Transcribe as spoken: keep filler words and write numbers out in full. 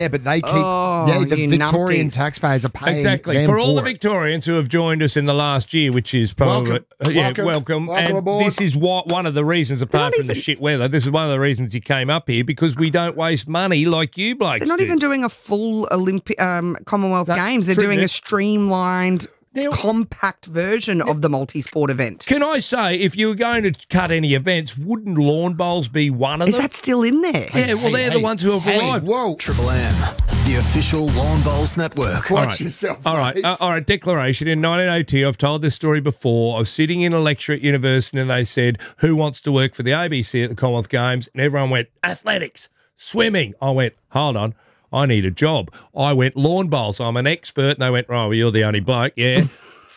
Yeah, but they keep, Oh, yeah, the you Victorian numpties. taxpayers are paying Exactly. them For all the it. Victorians who have joined us in the last year, which is probably Welcome. uh, yeah, Welcome. welcome. Welcome and aboard. this is what one of the reasons, apart from the shit weather, this is one of the reasons you came up here, because we don't waste money like you blokes They're not do. even doing a full Olympic um, Commonwealth That's Games. They're true, doing yeah. a streamlined, Now- compact version of the multi-sport event. Can I say, if you were going to cut any events, wouldn't lawn bowls be one of Is them? that still in there? Yeah, well, Hey, they're hey, the ones who have hey, arrived. Whoa. Triple M, the official Lawn Bowls Network. Watch All right. yourself. All right, mate. uh, all right. Declaration in nineteen eighty. I've told this story before. I was sitting in a lecture at university, and they said, "Who wants to work for the A B C at the Commonwealth Games?" And everyone went, "Athletics, swimming." I went, "Hold on, I need a job." I went lawn bowls. I'm an expert, and they went, "Oh, well, you're the only bloke." Yeah.